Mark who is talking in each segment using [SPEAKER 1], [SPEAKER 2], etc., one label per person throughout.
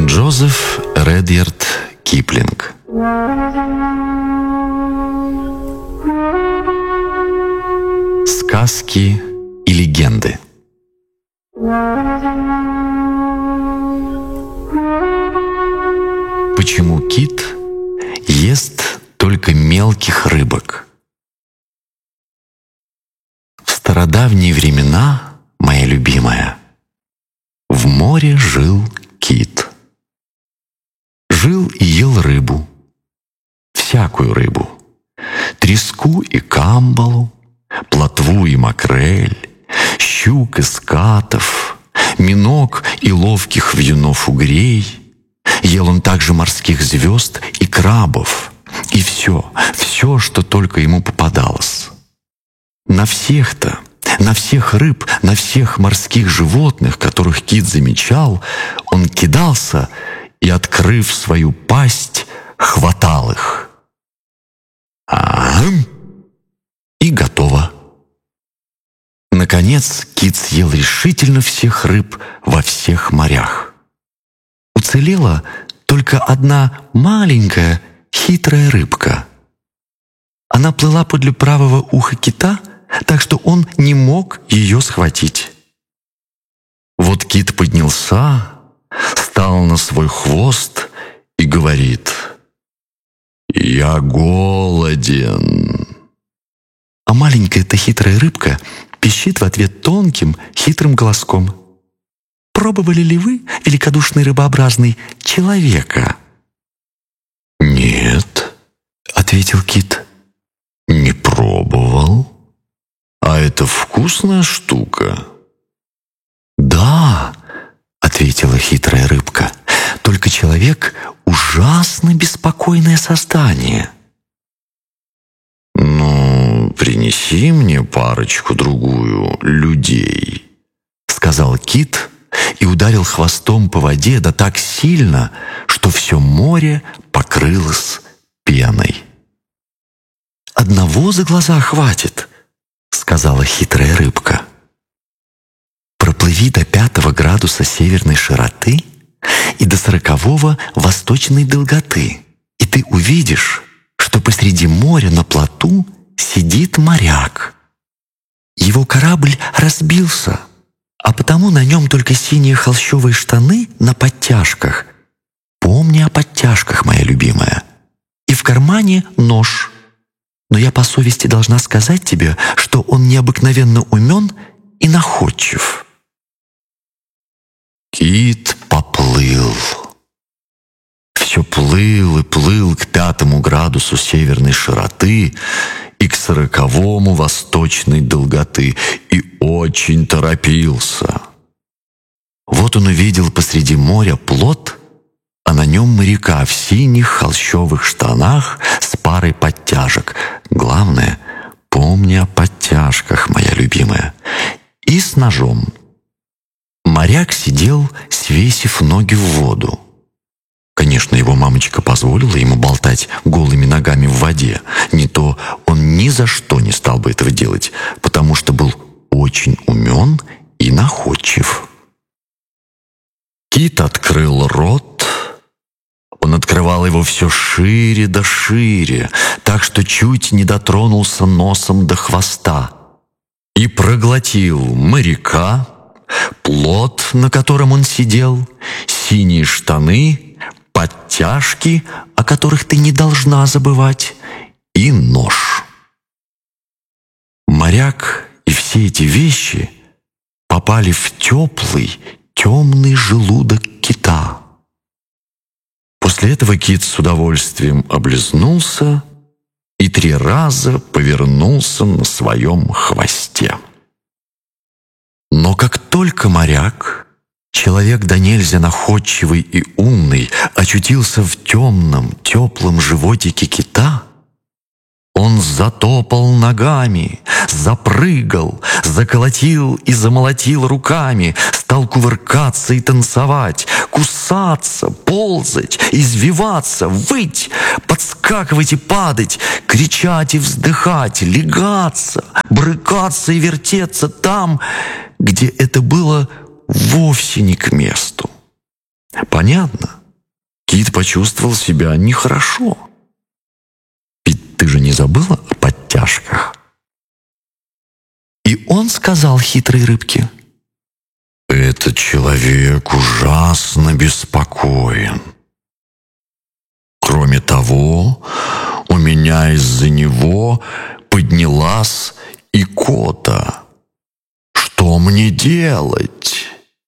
[SPEAKER 1] Джозеф Редьярд Киплинг. Сказки и легенды. Почему кит ест только мелких рыбок? В стародавние времена, моя любимая, в море жил кит. Жил и ел рыбу, всякую рыбу, треску и камбалу, плотву и макрель, щук и скатов, миног и ловких вьюнов угрей. Ел он также морских звезд и крабов, и все, что только ему попадалось. На всех рыб, на всех морских животных, которых кит замечал, он кидался и, открыв свою пасть, хватал их. И готово. Наконец кит съел решительно всех рыб во всех морях. Уцелела только одна маленькая хитрая рыбка. Она плыла подле правого уха кита, так что он не мог ее схватить. Вот кит поднялся, встал на свой хвост и говорит: «Я голоден». А маленькая-то хитрая рыбка пищит в ответ тонким, хитрым голоском: «Пробовали ли вы, великодушный рыбообразный, человека?» «Нет», — ответил кит, — «не пробовал. А это вкусная штука?» «Да», — ответила хитрая рыбка, — «только человек — ужасно беспокойное создание». «Ну, принеси мне парочку-другую людей», — сказал кит и ударил хвостом по воде, да так сильно, что все море покрылось пеной. «Одного за глаза хватит», — сказала хитрая рыбка. «Проплыви до 5 градуса северной широты и до 40 восточной долготы, и ты увидишь, что посреди моря на плоту сидит моряк. Его корабль разбился, а потому на нем только синие холщовые штаны на подтяжках. Помни о подтяжках, моя любимая. И в кармане нож. Но я по совести должна сказать тебе, что он необыкновенно умен и находчив». Кит поплыл. Все плыл и плыл к 5 градусу северной широты и к 40 восточной долготы, и очень торопился. Вот он увидел посреди моря плот, а на нем моряка в синих холщовых штанах с парой подтяжек. Главное, помни о подтяжках, моя любимая. И с ножом. Моряк сидел, свесив ноги в воду. Конечно, его мамочка позволила ему болтать голыми ногами в воде. Не то он ни за что не стал бы этого делать, потому что был очень умен и находчив. Кит открыл рот. Он открывал его все шире да шире, так что чуть не дотронулся носом до хвоста. И проглотил моряка, плот, на котором он сидел, синие штаны, подтяжки, о которых ты не должна забывать, и нож. Моряк и все эти вещи попали в теплый, темный желудок кита. После этого кит с удовольствием облизнулся и 3 раза повернулся на своем хвосте. Но как только моряк, человек да нельзя находчивый и умный, очутился в темном, теплом животике кита, он затопал ногами, запрыгал, заколотил и замолотил руками, стал кувыркаться и танцевать, кусаться, ползать, извиваться, выть, подскакивать и падать, кричать и вздыхать, лягаться, брыкаться и вертеться там, где это было вовсе не к месту. Понятно? кит почувствовал себя нехорошо. Ведь ты же не забыла о подтяжках? И он сказал хитрой рыбке: «Этот человек ужасно беспокоен. Кроме того, у меня из-за него поднялась икота. Что мне делать?»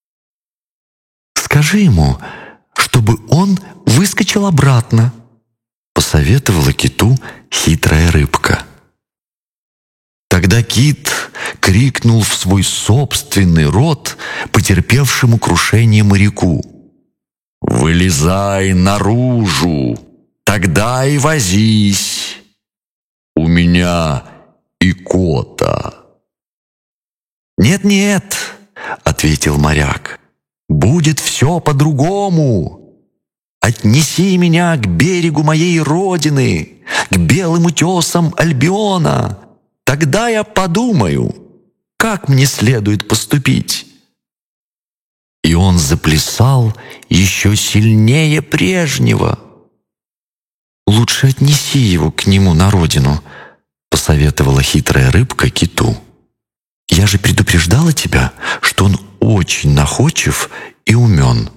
[SPEAKER 1] «Скажи ему, чтобы он выскочил обратно», — посоветовала киту хитрая рыбка. Тогда кит крикнул в свой собственный рот потерпевшему крушение моряку: «Вылезай наружу, тогда и возись. У меня икота». «Нет-нет», — ответил моряк, — «будет все по-другому. Отнеси меня к берегу моей родины, к белым утесам Альбиона. Тогда я подумаю, как мне следует поступить». И он заплясал еще сильнее прежнего. «Лучше отнеси его к нему на родину», — посоветовала хитрая рыбка киту. «Я же предупреждала тебя, что он очень находчив и умен».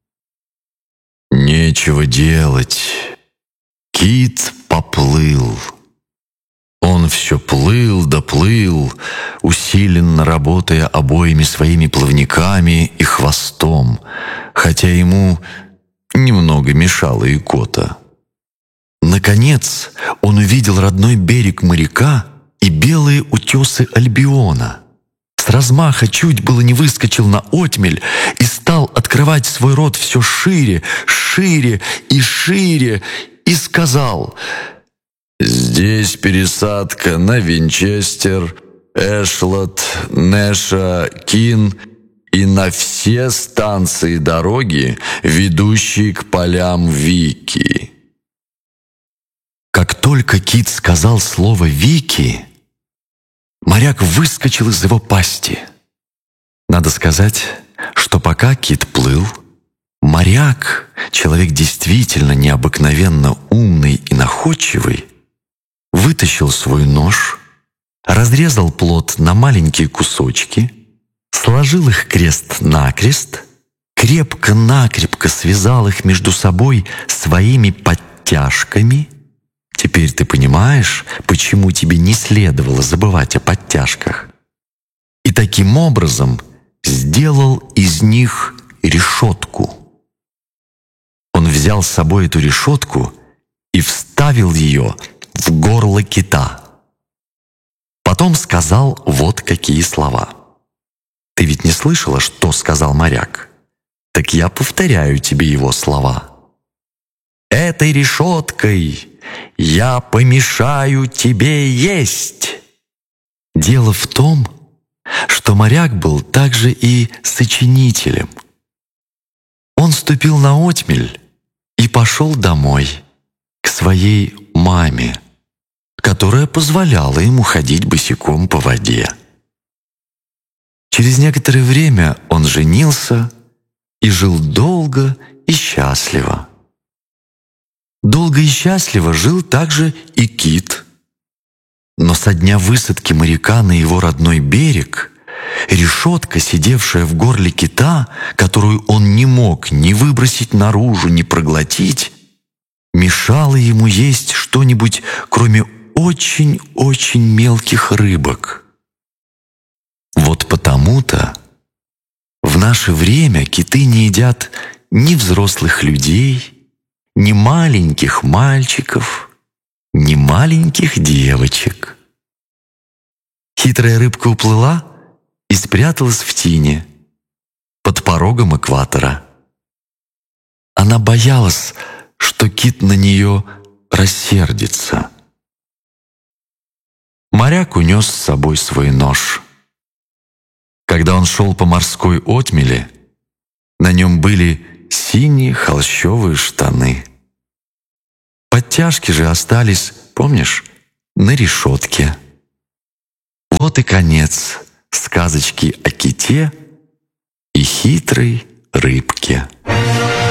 [SPEAKER 1] Нечего делать. Кит поплыл. Он все плыл да плыл, усиленно работая обоими своими плавниками и хвостом, хотя ему немного мешала икота. Наконец он увидел родной берег моряка и белые утесы Альбиона. С размаха чуть было не выскочил на отмель и стал открывать свой рот все шире, шире и шире, и сказал: «Здесь пересадка на Винчестер, Эшлот, Нэша, Кин и на все станции дороги, ведущие к полям Вики». Как только кит сказал слово «Вики», моряк выскочил из его пасти. Надо сказать, что пока кит плыл, моряк, человек действительно необыкновенно умный и находчивый, вытащил свой нож, разрезал плод на маленькие кусочки, сложил их крест-накрест, крепко-накрепко связал их между собой своими подтяжками. Теперь ты понимаешь, почему тебе не следовало забывать о подтяжках. И таким образом сделал из них решетку. Он взял с собой эту решетку и вставил ее в горло кита. Потом сказал вот какие слова. Ты ведь не слышала, что сказал моряк? Так я повторяю тебе его слова. «Этой решеткой я помешаю тебе есть». Дело в том, что моряк был также и сочинителем. Он ступил на отмель и пошел домой, к своей маме, которая позволяла ему ходить босиком по воде. Через некоторое время он женился и жил долго и счастливо. Долго и счастливо жил также и кит. Но со дня высадки моряка на его родной берег решетка, сидевшая в горле кита, которую он не мог ни выбросить наружу, ни проглотить, мешала ему есть что-нибудь, кроме очень-очень мелких рыбок. Вот потому-то в наше время киты не едят ни взрослых людей, ни маленьких мальчиков, ни маленьких девочек. Хитрая рыбка уплыла и спряталась в тине под порогом экватора. Она боялась, что кит на нее рассердится. Моряк унес с собой свой нож. Когда он шел по морской отмели, на нем были синие холщовые штаны. Подтяжки же остались, помнишь, на решетке. Вот и конец сказочки о ките и хитрой рыбке.